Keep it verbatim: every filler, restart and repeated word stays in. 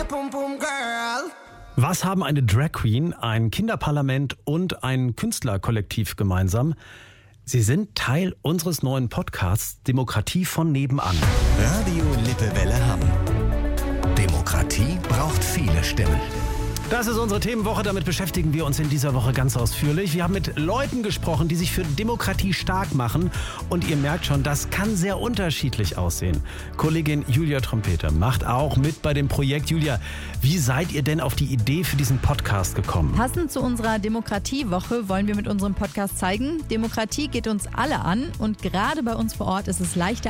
Was haben eine Drag Queen, ein Kinderparlament und ein Künstlerkollektiv gemeinsam? Sie sind Teil unseres neuen Podcasts Demokratie von nebenan. Radio Lippewelle Hamm. Demokratie braucht viele Stimmen. Das ist unsere Themenwoche, damit beschäftigen wir uns in dieser Woche ganz ausführlich. Wir haben mit Leuten gesprochen, die sich für Demokratie stark machen und ihr merkt schon, das kann sehr unterschiedlich aussehen. Kollegin Julia Trompeter macht auch mit bei dem Projekt. Julia, wie seid ihr denn auf die Idee für diesen Podcast gekommen? Passend zu unserer Demokratiewoche wollen wir mit unserem Podcast zeigen, Demokratie geht uns alle an und gerade bei uns vor Ort ist es leichter